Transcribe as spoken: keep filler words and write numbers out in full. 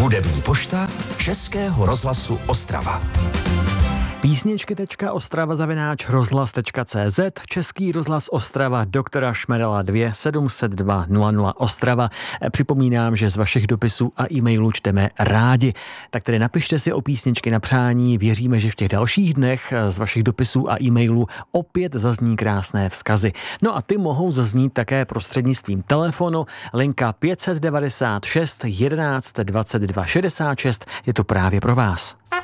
Hudební pošta Českého rozhlasu Ostrava. Písničky.ostrava zavináč rozhlas tečka cé zet, Český rozhlas Ostrava, doktora Šmerela dva sedm set dva nula nula Ostrava. Připomínám, že z vašich dopisů a e-mailů čteme rádi. Tak tedy napište si o písničky na přání. Věříme, že v těch dalších dnech z vašich dopisů a e-mailů opět zazní krásné vzkazy. No a ty mohou zaznít také prostřednictvím telefonu. Linka pět set devadesát šest jedenáct dvacet dva šedesát šest je to právě pro vás.